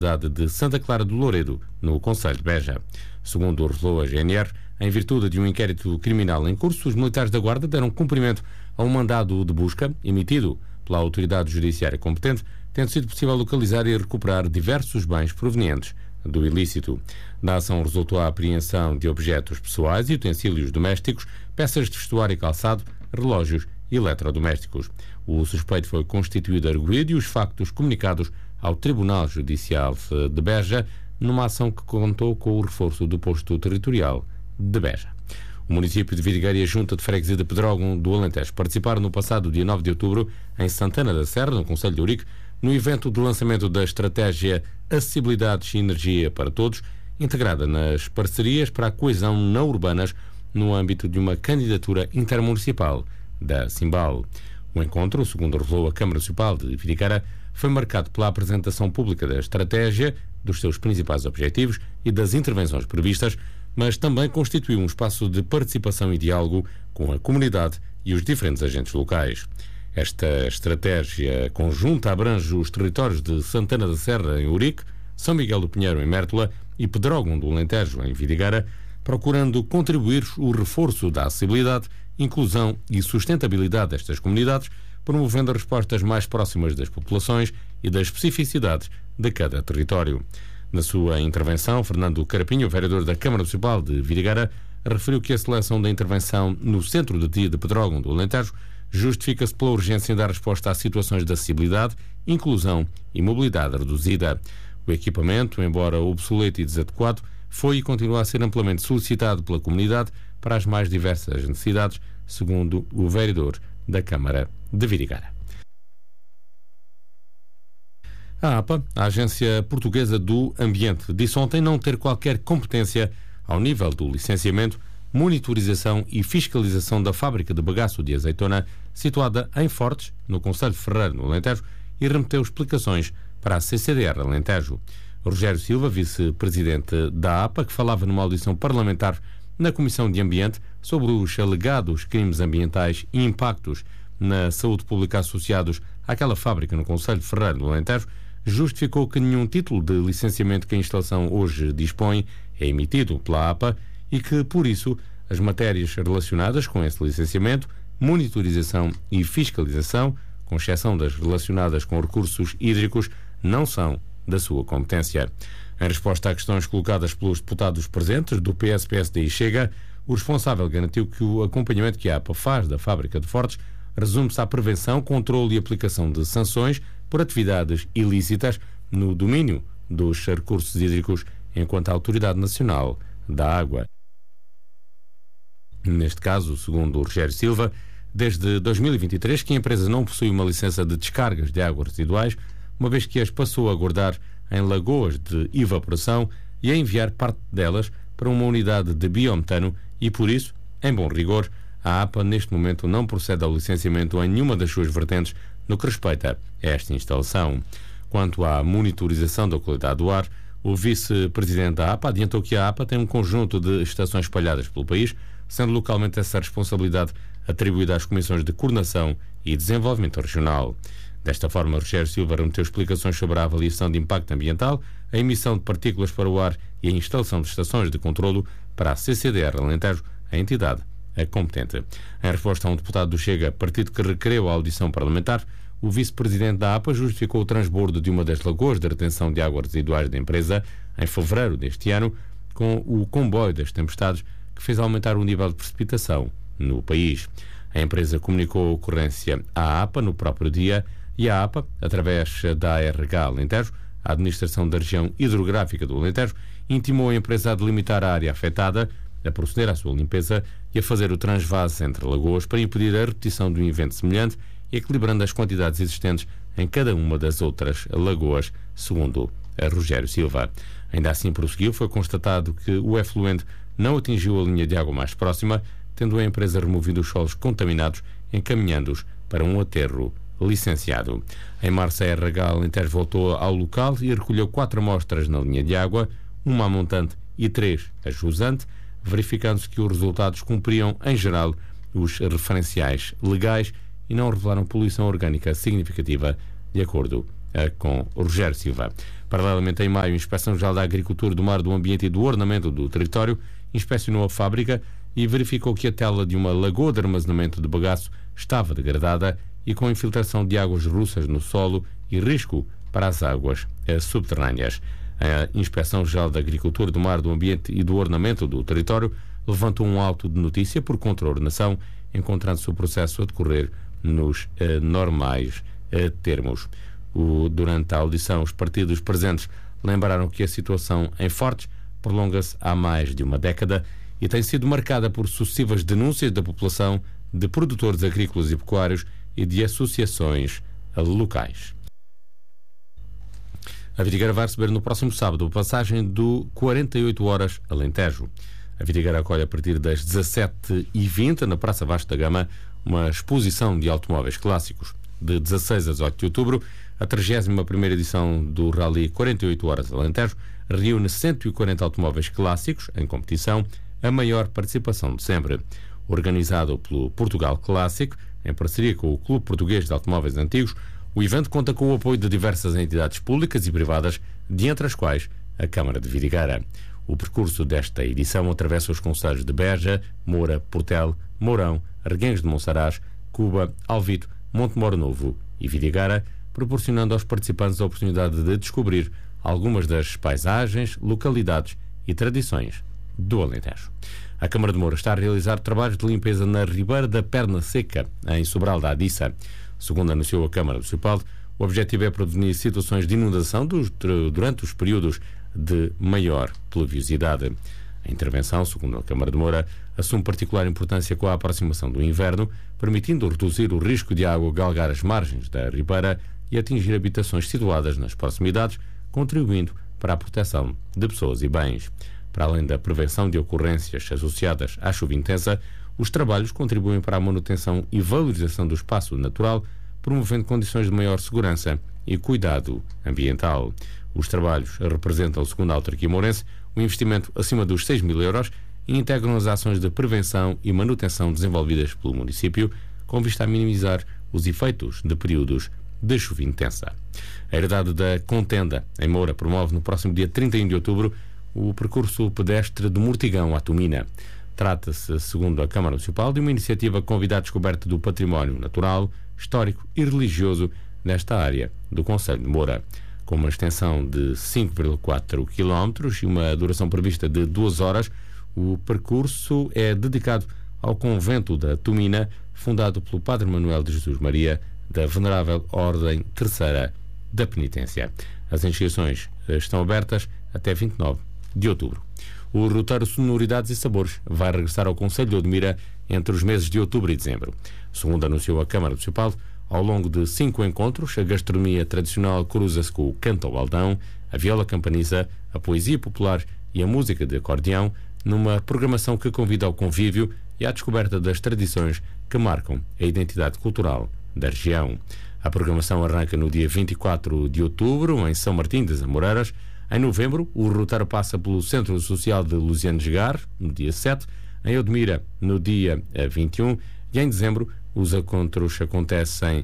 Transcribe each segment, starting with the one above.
cidade de Santa Clara do Louredo, no concelho de Beja. Segundo revelou a GNR, em virtude de um inquérito criminal em curso, os militares da Guarda deram cumprimento a um mandado de busca emitido pela autoridade judiciária competente, tendo sido possível localizar e recuperar diversos bens provenientes do ilícito. Da ação resultou a apreensão de objetos pessoais e utensílios domésticos, peças de vestuário e calçado, relógios e eletrodomésticos. O suspeito foi constituído arguido e os factos comunicados ao Tribunal Judicial de Beja, numa ação que contou com o reforço do posto territorial de Beja. O município de Vidigueira e a Junta de Freguesia de Pedrógão do Alentejo participaram no passado dia 9 de outubro, em Santana da Serra, no concelho de Ourique, no evento de lançamento da estratégia Acessibilidade e Energia para Todos, integrada nas parcerias para a coesão não urbanas, no âmbito de uma candidatura intermunicipal da Simbal. O encontro, segundo revelou a Câmara Municipal de Vidigueira, foi marcado pela apresentação pública da estratégia, dos seus principais objetivos e das intervenções previstas, mas também constituiu um espaço de participação e diálogo com a comunidade e os diferentes agentes locais. Esta estratégia conjunta abrange os territórios de Santana da Serra, em Ourique, São Miguel do Pinheiro, em Mértola, e Pedrógão do Alentejo, em Vidigueira, procurando contribuir o reforço da acessibilidade, inclusão e sustentabilidade destas comunidades, promovendo respostas mais próximas das populações e das especificidades de cada território. Na sua intervenção, Fernando Carapinho, vereador da Câmara Municipal de Vidigueira, referiu que a seleção da intervenção no centro de dia de Pedrógão do Alentejo justifica-se pela urgência em dar resposta a situações de acessibilidade, inclusão e mobilidade reduzida. O equipamento, embora obsoleto e desadequado, foi e continua a ser amplamente solicitado pela comunidade para as mais diversas necessidades, segundo o vereador da Câmara de Vidigueira. A APA, a Agência Portuguesa do Ambiente, disse ontem não ter qualquer competência ao nível do licenciamento, monitorização e fiscalização da fábrica de bagaço de azeitona situada em Fortes, no concelho de Ferreira, no Alentejo, e remeteu explicações para a CCDR Alentejo. Rogério Silva, vice-presidente da APA, que falava numa audição parlamentar na Comissão de Ambiente sobre os alegados crimes ambientais e impactos na saúde pública associados àquela fábrica no concelho de Ferreira, no Alentejo, justificou que nenhum título de licenciamento que a instalação hoje dispõe é emitido pela APA e que, por isso, as matérias relacionadas com esse licenciamento, monitorização e fiscalização, com exceção das relacionadas com recursos hídricos, não são da sua competência. Em resposta a questões colocadas pelos deputados presentes do PS, PSD e Chega, o responsável garantiu que o acompanhamento que a APA faz da fábrica de Fortes resume-se à prevenção, controle e aplicação de sanções por atividades ilícitas no domínio dos recursos hídricos enquanto a Autoridade Nacional da Água. Neste caso, segundo o Rogério Silva, desde 2023 que a empresa não possui uma licença de descargas de águas residuais, uma vez que as passou a guardar em lagoas de evaporação e a enviar parte delas para uma unidade de biometano e, por isso, em bom rigor, a APA neste momento não procede ao licenciamento em nenhuma das suas vertentes no que respeita a esta instalação. Quanto à monitorização da qualidade do ar, o vice-presidente da APA adiantou que a APA tem um conjunto de estações espalhadas pelo país, sendo localmente essa responsabilidade atribuída às Comissões de Coordenação e Desenvolvimento Regional. Desta forma, Rogério Silva remeteu explicações sobre a avaliação de impacto ambiental, a emissão de partículas para o ar e a instalação de estações de controlo para a CCDR Alentejo, a entidade competente. Em resposta a um deputado do Chega, partido que requereu a audição parlamentar, o vice-presidente da APA justificou o transbordo de uma das lagoas de retenção de águas residuais da empresa em fevereiro deste ano com o comboio das tempestades que fez aumentar o nível de precipitação no país. A empresa comunicou a ocorrência à APA no próprio dia e a APA, através da ARH Alentejo, a Administração da Região Hidrográfica do Alentejo, intimou a empresa a delimitar a área afetada, a proceder à sua limpeza e a fazer o transvase entre lagoas para impedir a repetição de um evento semelhante e equilibrando as quantidades existentes em cada uma das outras lagoas, segundo a Rogério Silva. Ainda assim prosseguiu, foi constatado que o efluente não atingiu a linha de água mais próxima, tendo a empresa removido os solos contaminados, encaminhando-os para um aterro licenciado. Em março, a RH Alentejo voltou ao local e recolheu 4 amostras na linha de água, uma a montante e 3 a jusante, verificando-se que os resultados cumpriam, em geral, os referenciais legais e não revelaram poluição orgânica significativa, de acordo com Rogério Silva. Paralelamente, em maio, a Inspeção-Geral da Agricultura, do Mar, do Ambiente e do Ordenamento do Território inspecionou a fábrica e verificou que a tela de uma lagoa de armazenamento de bagaço estava degradada e com infiltração de águas russas no solo e risco para as águas subterrâneas. A Inspeção-Geral da Agricultura, do Mar, do Ambiente e do Ordenamento do Território levantou um auto de notícia por contraordenação, encontrando-se o processo a decorrer nos normais termos. Durante a audição, os partidos presentes lembraram que a situação em Fortes prolonga-se há mais de uma década e tem sido marcada por sucessivas denúncias da população, de produtores agrícolas e pecuários e de associações locais. A Vidigueira vai receber no próximo sábado a passagem do 48 Horas Alentejo. A Vidigueira acolhe a partir das 17h20 na Praça Vasco da Gama uma exposição de automóveis clássicos. De 16 a 18 de outubro, a 31ª edição do Rally 48 Horas Alentejo reúne 140 automóveis clássicos em competição, a maior participação de sempre. Organizado pelo Portugal Clássico, em parceria com o Clube Português de Automóveis Antigos, o evento conta com o apoio de diversas entidades públicas e privadas, dentre as quais a Câmara de Vidigueira. O percurso desta edição atravessa os concelhos de Beja, Moura, Portel, Mourão, Reguengos de Monsaraz, Cuba, Alvito, Montemor Novo e Vidigueira, proporcionando aos participantes a oportunidade de descobrir algumas das paisagens, localidades e tradições do Alentejo. A Câmara de Moura está a realizar trabalhos de limpeza na Ribeira da Perna Seca, em Sobral da Adiça. Segundo anunciou a Câmara Municipal, o objetivo é prevenir situações de inundação durante os períodos de maior pluviosidade. A intervenção, segundo a Câmara de Moura, assume particular importância com a aproximação do inverno, permitindo reduzir o risco de a água galgar as margens da ribeira e atingir habitações situadas nas proximidades, contribuindo para a proteção de pessoas e bens. Para além da prevenção de ocorrências associadas à chuva intensa, os trabalhos contribuem para a manutenção e valorização do espaço natural, promovendo condições de maior segurança e cuidado ambiental. Os trabalhos representam, segundo a autarquia mourense, um investimento acima dos 6.000 euros e integram as ações de prevenção e manutenção desenvolvidas pelo município, com vista a minimizar os efeitos de períodos de chuva intensa. A Herdade da Contenda, em Moura, promove no próximo dia 31 de outubro o percurso pedestre de Mortigão à Tumina. Trata-se, segundo a Câmara Municipal, de uma iniciativa que convida à descoberta do património natural, histórico e religioso nesta área do concelho de Moura. Com uma extensão de 5,4 km e uma duração prevista de 2 horas, o percurso é dedicado ao convento da Tumina, fundado pelo Padre Manuel de Jesus Maria, da Venerável Ordem Terceira da Penitência. As inscrições estão abertas até 29 de outubro. O roteiro Sonoridades e Sabores vai regressar ao concelho de Odmira entre os meses de outubro e dezembro. Segundo anunciou a Câmara Municipal, ao longo de 5 encontros, a gastronomia tradicional cruza-se com o canto ao baldão, a viola campaniça, a poesia popular e a música de acordeão, numa programação que convida ao convívio e à descoberta das tradições que marcam a identidade cultural da região. A programação arranca no dia 24 de outubro, em São Martim das Amoreiras. Em novembro, o roteiro passa pelo Centro Social de Luziano de Gar, no dia 7, em Odmira, no dia 21, e em dezembro os encontros acontecem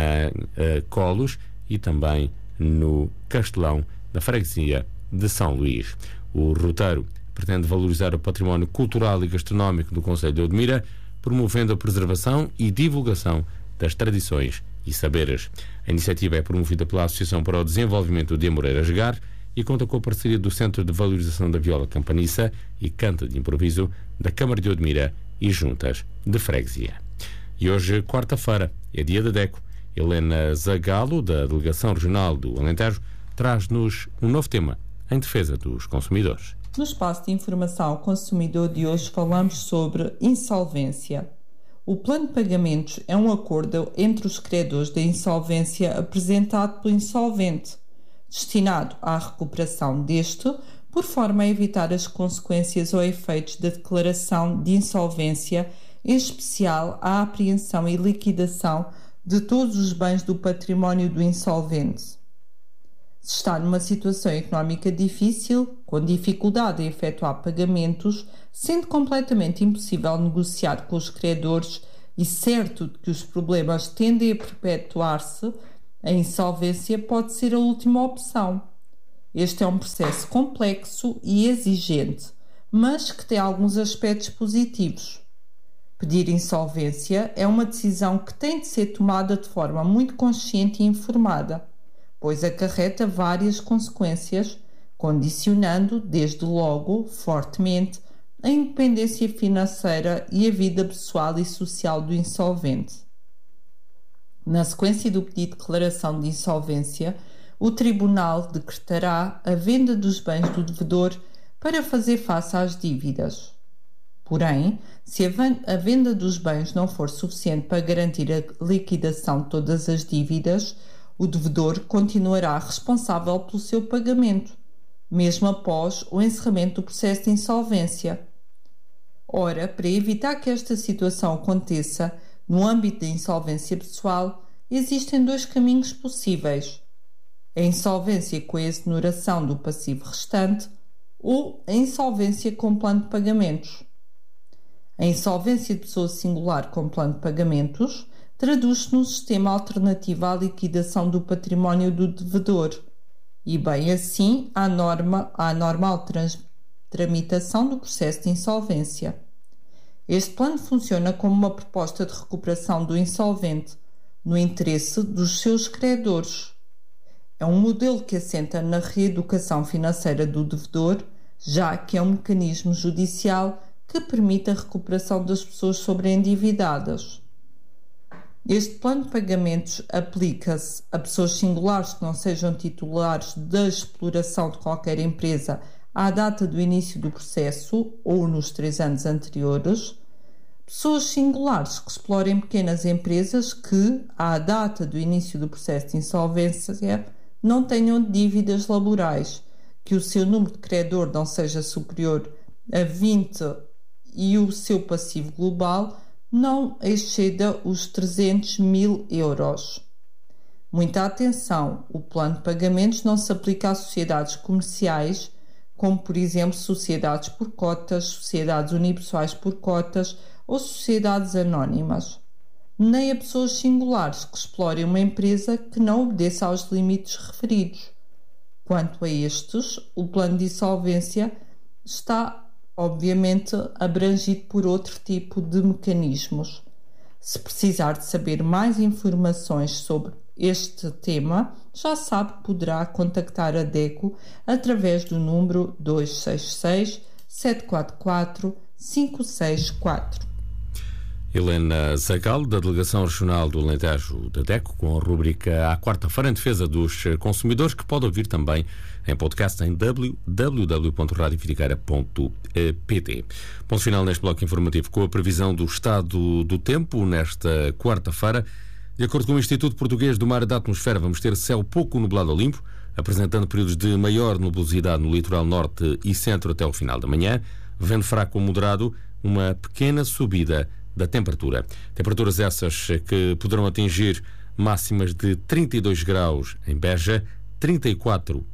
a Colos e também no Castelão, da freguesia de São Luís. O roteiro pretende valorizar o património cultural e gastronómico do concelho de Odmira, promovendo a preservação e divulgação das tradições e saberes. A iniciativa é promovida pela Associação para o Desenvolvimento de Amoreiras Gar e conta com a parceria do Centro de Valorização da Viola Campaniça e Canta de Improviso da Câmara de Odmira e Juntas de Freguesia. E hoje, quarta-feira, é dia da DECO. Helena Zagalo, da Delegação Regional do Alentejo, traz-nos um novo tema em defesa dos consumidores. No espaço de informação ao consumidor de hoje falamos sobre insolvência. O plano de pagamentos é um acordo entre os credores da insolvência apresentado pelo insolvente, destinado à recuperação deste, por forma a evitar as consequências ou efeitos da declaração de insolvência, em especial a apreensão e liquidação de todos os bens do património do insolvente. Se está numa situação económica difícil, com dificuldade em efetuar pagamentos, sendo completamente impossível negociar com os credores e certo de que os problemas tendem a perpetuar-se, a insolvência pode ser a última opção. Este é um processo complexo e exigente, mas que tem alguns aspectos positivos. Pedir insolvência é uma decisão que tem de ser tomada de forma muito consciente e informada, pois acarreta várias consequências, condicionando, desde logo, fortemente, a independência financeira e a vida pessoal e social do insolvente. Na sequência do pedido de declaração de insolvência, o Tribunal decretará a venda dos bens do devedor para fazer face às dívidas. Porém, se a venda dos bens não for suficiente para garantir a liquidação de todas as dívidas, o devedor continuará responsável pelo seu pagamento, mesmo após o encerramento do processo de insolvência. Ora, para evitar que esta situação aconteça no âmbito da insolvência pessoal, existem dois caminhos possíveis: a insolvência com a exoneração do passivo restante ou a insolvência com plano de pagamentos. A insolvência de pessoa singular com plano de pagamentos traduz-se num sistema alternativo à liquidação do património do devedor e, bem assim, à normal tramitação do processo de insolvência. Este plano funciona como uma proposta de recuperação do insolvente no interesse dos seus credores. É um modelo que assenta na reeducação financeira do devedor, já que é um mecanismo judicial que permite a recuperação das pessoas sobreendividadas. Este plano de pagamentos aplica-se a pessoas singulares que não sejam titulares da exploração de qualquer empresa à data do início do processo ou nos 3 anos anteriores, pessoas singulares que explorem pequenas empresas que, à data do início do processo de insolvência, não tenham dívidas laborais, que o seu número de credor não seja superior a 20 e o seu passivo global não exceda os 300.000 euros. Muita atenção, o plano de pagamentos não se aplica a sociedades comerciais, como por exemplo sociedades por cotas, sociedades unipessoais por cotas ou sociedades anónimas, nem a pessoas singulares que explorem uma empresa que não obedeça aos limites referidos. Quanto a estes, o plano de insolvência está obviamente abrangido por outro tipo de mecanismos. Se precisar de saber mais informações sobre este tema, já sabe que poderá contactar a DECO através do número 266 744 564. Helena Zagal, da Delegação Regional do Alentejo da DECO, com a rubrica À Quarta-feira em Defesa dos Consumidores, que pode ouvir também em podcast em www.radiovitiqueira.pt. Ponto final neste bloco informativo com a previsão do estado do tempo nesta quarta-feira. De acordo com o Instituto Português do Mar e da Atmosfera, vamos ter céu pouco nublado a limpo, apresentando períodos de maior nubosidade no litoral norte e centro até o final da manhã, vento fraco ou moderado, uma pequena subida da temperatura. Temperaturas essas que poderão atingir máximas de 32 graus em Beja, 34